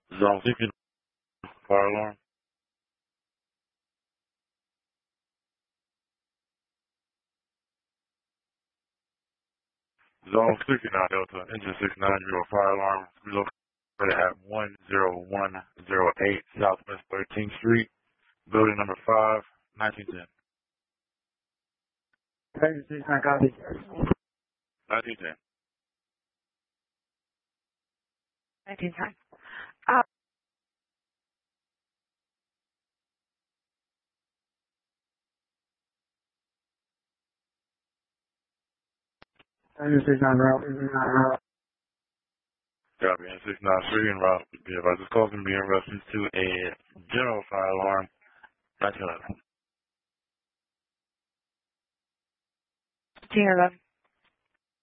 Zone 60, fire alarm. Zone 69 Delta, engine 690, fire alarm. We located at 10108 Southwest 13th Street, building number 5, 1910. 69, copy. 1910. 1910. 69 route. Copy, N693 en route. Be advised, this call can be in reference to a general fire alarm, 1911. 1911.